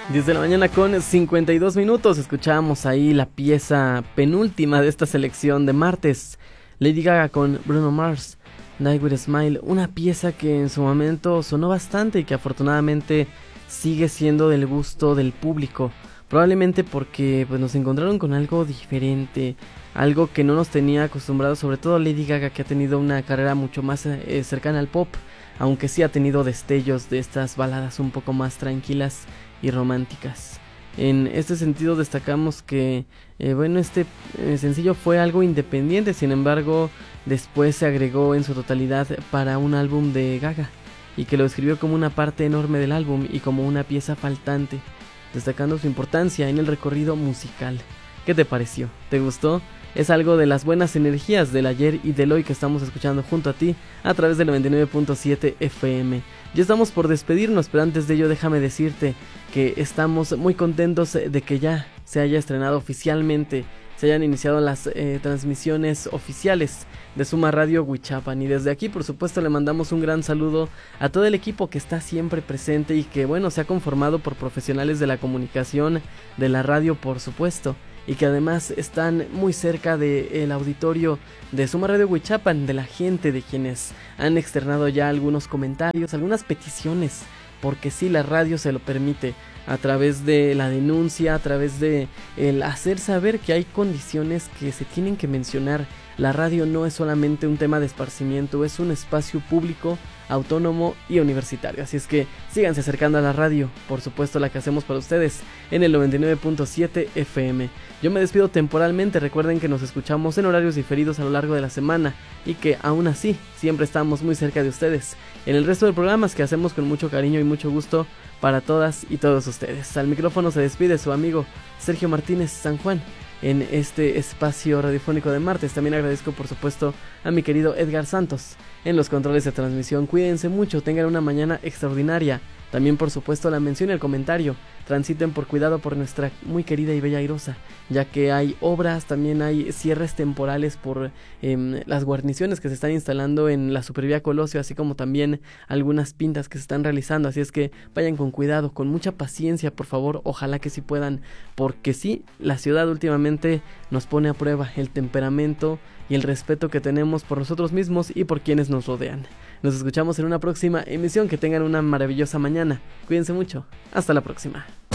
10 de la mañana con 52 minutos. Escuchábamos ahí la pieza penúltima de esta selección de martes. Lady Gaga con Bruno Mars, Die With A Smile. Una pieza que en su momento sonó bastante y que afortunadamente sigue siendo del gusto del público. Probablemente porque pues, nos encontraron con algo diferente, algo que no nos tenía acostumbrados, sobre todo Lady Gaga, que ha tenido una carrera mucho más cercana al pop, aunque sí ha tenido destellos de estas baladas un poco más tranquilas y románticas. En este sentido destacamos que este sencillo fue algo independiente, sin embargo después se agregó en su totalidad para un álbum de Gaga y que lo escribió como una parte enorme del álbum y como una pieza faltante, destacando su importancia en el recorrido musical. ¿Qué te pareció? ¿Te gustó? Es algo de las buenas energías del ayer y del hoy que estamos escuchando junto a ti a través del 99.7 FM. Ya estamos por despedirnos, pero antes de ello déjame decirte que estamos muy contentos de que ya se haya estrenado oficialmente, se hayan iniciado las transmisiones oficiales de Suma Radio Huichapan, y desde aquí por supuesto le mandamos un gran saludo a todo el equipo que está siempre presente y que se ha conformado por profesionales de la comunicación, de la radio por supuesto, y que además están muy cerca del auditorio de Suma Radio Huichapan, de la gente, de quienes han externado ya algunos comentarios, algunas peticiones, porque sí, la radio se lo permite, a través de la denuncia, a través de el hacer saber que hay condiciones que se tienen que mencionar. La radio no es solamente un tema de esparcimiento, es un espacio público, autónomo y universitario. Así es que síganse acercando a la radio, por supuesto la que hacemos para ustedes en el 99.7 FM. Yo me despido temporalmente, recuerden que nos escuchamos en horarios diferidos a lo largo de la semana y que aún así siempre estamos muy cerca de ustedes en el resto de programas que hacemos con mucho cariño y mucho gusto para todas y todos ustedes. Al micrófono se despide su amigo Sergio Martínez San Juan en este espacio radiofónico de martes. También agradezco por supuesto a mi querido Edgar Santos en los controles de transmisión. Cuídense mucho, tengan una mañana extraordinaria. También por supuesto la mención y el comentario. Transiten por cuidado por nuestra muy querida y bella Airosa, ya que hay obras, también hay cierres temporales por las guarniciones que se están instalando en la Supervía Colosio, así como también algunas pintas que se están realizando. Así es que vayan con cuidado, con mucha paciencia, por favor, ojalá que sí puedan, porque sí, la ciudad últimamente nos pone a prueba el temperamento y el respeto que tenemos por nosotros mismos y por quienes nos rodean. Nos escuchamos en una próxima emisión, que tengan una maravillosa mañana. Cuídense mucho, hasta la próxima.